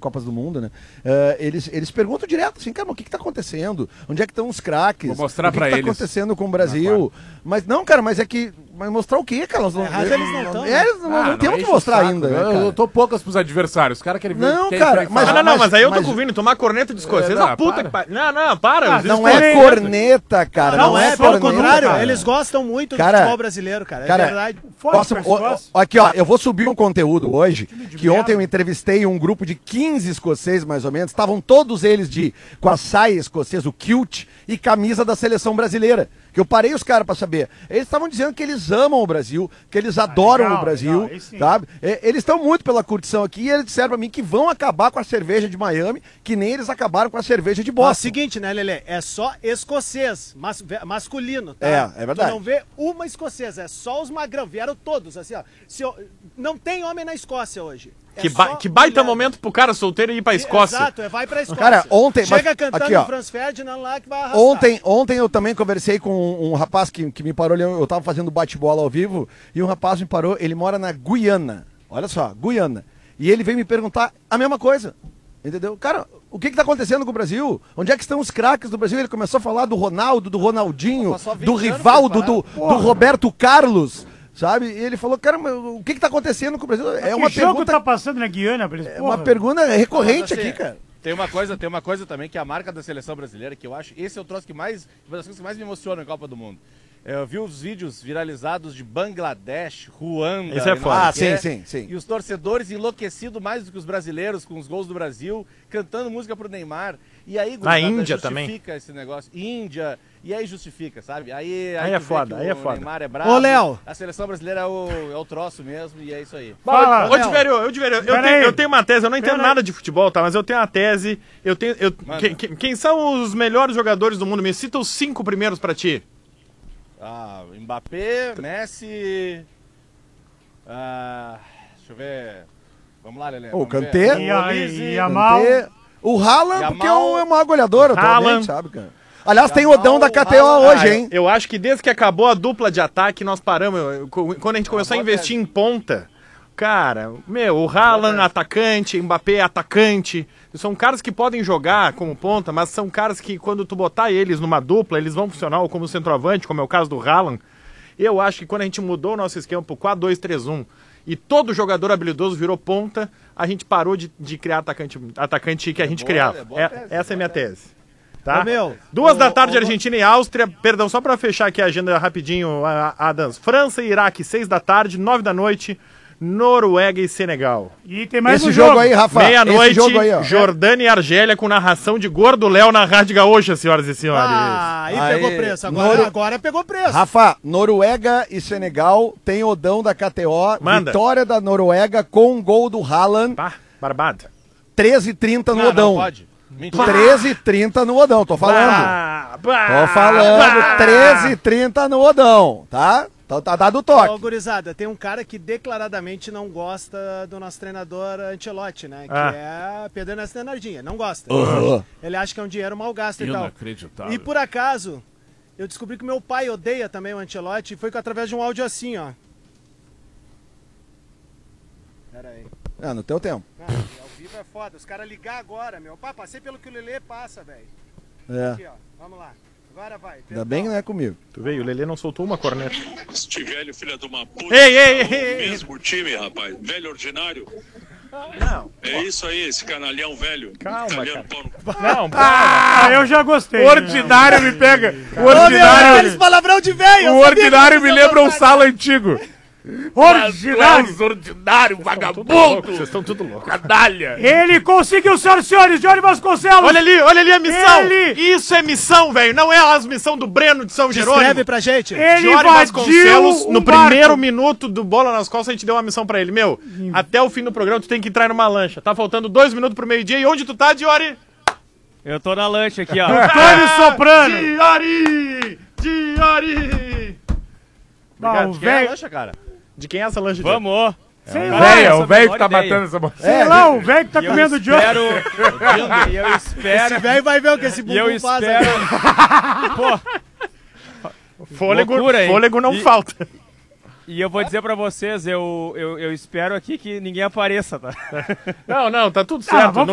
Copas do Mundo, né? Eles perguntam direto assim, cara, mas o que tá acontecendo? Onde é que estão os craques? Vou mostrar pra eles. O que tá acontecendo com o Brasil? Mas não, cara, mas é que... Mas mostrar o quê, cara? Eles não tem o que mostrar ainda. Eu tô poucas pros adversários. Os caras querem ver. Não, cara, mas aí eu tô com o Vini, tomar corneta de escocês. Puta que pariu. Não, para. Não é corneta, cara. Não é, pelo contrário. Eles gostam muito do futebol brasileiro, cara. É verdade. Aqui, ó, eu vou subir um conteúdo hoje, que ontem eu entrevistei um grupo de 15 escoceses, mais ou menos. Estavam todos eles com a saia escocesa, o kilt, e camisa da seleção brasileira. Que eu parei os caras pra saber. Eles estavam dizendo que eles amam o Brasil, que eles adoram o Brasil, sabe? Eles estão muito pela curtição aqui e eles disseram pra mim que vão acabar com a cerveja de Miami, que nem eles acabaram com a cerveja de Boston. Mas seguinte, né, Lelê? É só escocês, masculino, tá? É verdade. Tu não vê uma escocesa, é só os magrão. Vieram todos, assim, ó. Não tem homem na Escócia hoje. Que baita momento pro cara solteiro ir pra Escócia. Exato, vai pra Escócia. Cara, ontem... Chega cantando aqui, o Franz Ferdinand lá que vai arrastar. Ontem eu também conversei com um rapaz que me parou, eu tava fazendo bate-bola ao vivo, e um rapaz me parou, ele mora na Guiana. Olha só, Guiana. E ele veio me perguntar a mesma coisa. Entendeu? Cara, o que tá acontecendo com o Brasil? Onde é que estão os craques do Brasil? Ele começou a falar do Ronaldo, do Ronaldinho, do Rivaldo, do Roberto Carlos... Sabe? E ele falou, cara, mas o que tá acontecendo com o Brasil? É uma jogo pergunta... tá passando na Guiana, Brasil? É uma pergunta recorrente aqui, cara. Tem uma coisa também que é a marca da seleção brasileira, que eu acho, esse é o troço que mais, uma das coisas que mais me emociona na Copa do Mundo. Eu vi os vídeos viralizados de Bangladesh, Ruanda... Isso é foda. Sim. E os torcedores enlouquecidos mais do que os brasileiros com os gols do Brasil, cantando música pro Neymar. E aí, na Índia também. Justifica esse negócio. Índia... E aí justifica, sabe? Aí é foda, aí é foda. O Neymar é bravo. Ô, Léo. A seleção brasileira é o troço mesmo e é isso aí. Fala, ô, Tiverio, eu tenho uma tese, eu não entendo nada de futebol, tá? Mas eu tenho uma tese, quem são os melhores jogadores do mundo? Me cita os 5 primeiros pra ti. Mbappé, Messi... deixa eu ver... Vamos lá, Lelê. O Kanté. E Yamal. O Haaland, porque é uma goleadora atualmente, sabe, cara? Aliás, tem o Odão da KTO hoje, hein? Eu acho que desde que acabou a dupla de ataque, nós paramos. Quando a gente começou a investir em ponta, cara, o Haaland atacante, Mbappé atacante. São caras que podem jogar como ponta, mas são caras que quando tu botar eles numa dupla, eles vão funcionar ou como centroavante, como é o caso do Haaland. Eu acho que quando a gente mudou o nosso esquema pro 4-2-3-1 e todo jogador habilidoso virou ponta, a gente parou de criar atacante que a gente criava. Essa é a minha tese. Tá? 2 da tarde, Argentina e Áustria. Perdão, só pra fechar aqui a agenda rapidinho, Adams. França e Iraque, 6 da tarde, 9 da noite, Noruega e Senegal. E tem mais esse jogo aí, Rafa. Meia-noite, Jordânia e Argélia com narração de Gordo Léo na Rádio Gaúcha, senhoras e senhores. Aí pegou preço. Agora pegou preço. Rafa, Noruega e Senegal tem Odão da KTO. Manda. Vitória da Noruega com gol do Haaland. Barbada. 13h30 no Odão. Não pode. 13h30 no Odão, tô falando. Tô falando, 13h30 no Odão, tá? Então tá dado o toque. Ô, gurizada, tem um cara que declaradamente não gosta do nosso treinador Ancelotti, né? Que é Pedro Ernesto Denardinha. Não gosta. Ele acha que é um dinheiro mal gasto e tal. Inacreditável. E por acaso, eu descobri que meu pai odeia também o Ancelotti e foi através de um áudio assim, ó. Pera aí. No teu tempo. Ao vivo é foda. Os caras ligar agora, meu. Pá, passei pelo que o Lelê passa, velho. Aqui, ó. Vamos lá. Agora vai. Ainda bem que não é comigo. Tu veio, o Lelê não soltou uma corneta. Este velho filho de uma puta. Ei. Mesmo time, rapaz. Velho ordinário. Não. É isso aí, esse canalhão velho. Calma, cara. Não, eu já gostei. O ordinário me pega. O ordinário. Aqueles palavrão de velho. O ordinário me lembra um sala antigo. Ordinário, vagabundo! Vocês estão tudo loucos. Canalha! Ele conseguiu, senhoras e senhores, Johnny Vasconcelos! Olha ali a missão! Isso é missão, velho! Não é as missão do Breno de São Jerônimo! Escreve pra gente! Johnny Vasconcelos, no primeiro minuto do Bola nas Costas, a gente deu uma missão pra ele. Até o fim do programa tu tem que entrar numa lancha. Tá faltando 2 minutos pro meio-dia. E onde tu tá, Diori? Eu tô na lancha aqui, ó. Antônio Soprano! Diori! De quem é a lancha, cara? De quem é essa lancha? Vamos! Sei lá, o velho que tá matando essa moça. Sei lá, o velho que tá comendo o Johnny. E eu espero... Esse velho vai ver o que esse bumbum faz. Pô, fôlego não falta. E eu vou dizer pra vocês, eu espero aqui que ninguém apareça, tá? Não, tá tudo certo.